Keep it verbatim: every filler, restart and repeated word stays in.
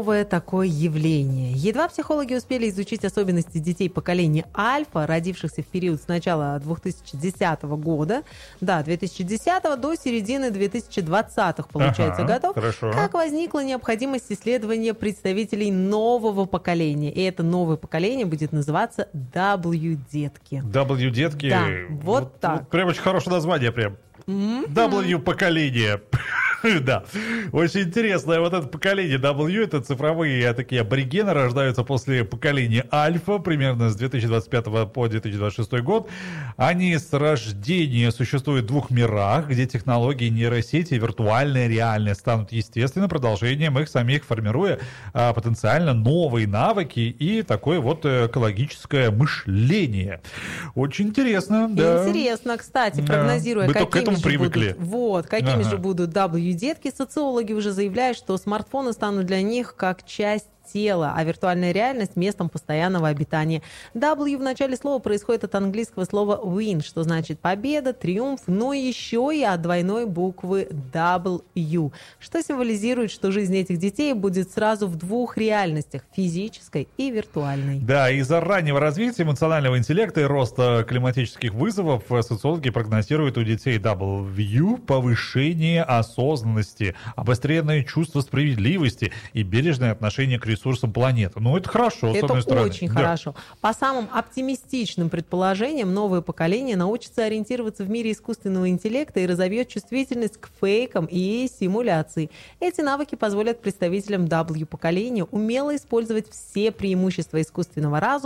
новое такое явление. Едва психологи успели изучить особенности детей поколения Альфа, родившихся в период с начала две тысячи десятого года, да, две тысячи десятого до середины две тысячи двадцатых, получается, ага, годов, хорошо. как возникла необходимость исследования представителей нового поколения. И это новое поколение будет называться W-детки. W-детки? Да, вот, вот так. Вот прям очень хорошее название прям. Mm-hmm. W-поколение. Да, очень интересное вот это поколение W, это цифровые такие аборигены, рождаются после поколения Альфа, примерно с две тысячи двадцать пятого по две тысячи двадцать шестой год. Они с рождения существуют в двух мирах, где технологии нейросети и виртуальная реальность станут естественным продолжением их самих, формируя а, потенциально новые навыки и такое вот экологическое мышление. Очень интересно, да. Интересно, кстати, прогнозируя, да. какими к этому же привыкли. будут, вот, какими ага. же будут W-детки, социологи уже заявляют, что смартфоны станут для них как часть тела, а виртуальная реальность – местом постоянного обитания. W в начале слова происходит от английского слова win, что значит победа, триумф, но еще и от двойной буквы W, что символизирует, что жизнь этих детей будет сразу в двух реальностях – физической и виртуальной. Да, из-за раннего развития эмоционального интеллекта и роста климатических вызовов социологи прогнозируют у детей W повышение осознанности, обостренное чувство справедливости и бережное отношение к ресурсам ресурсам планеты. Ну, это хорошо, с это одной стороны. Это очень да. хорошо. По самым оптимистичным предположениям, новое поколение научится ориентироваться в мире искусственного интеллекта и разовьет чувствительность к фейкам и симуляции. Эти навыки позволят представителям W-поколения умело использовать все преимущества искусственного разума